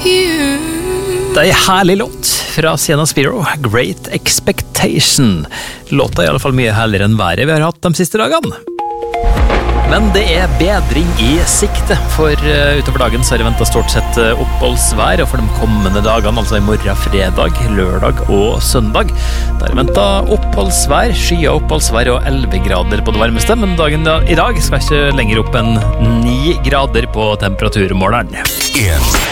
Det er en herlig låt fra Sienna Spiro, Great Expectation. Låta er i alle fall mye herligere enn været vi har hatt de siste dagene. Men det er bedring i sikte, for utover dagen så har det ventet stort sett oppholdsvær, og for de kommende dagene, altså i morgen, fredag, lørdag og søndag, da har det ventet oppholdsvær, skya oppholdsvær og 11 grader på det varmeste, men dagen i dag skal ikke lenger opp enn 9 grader på temperaturmåleren.